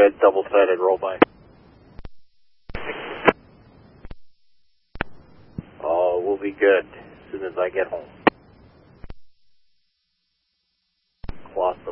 good. Double-threaded roll by. Oh, we'll be good as soon as I get home. Colossal.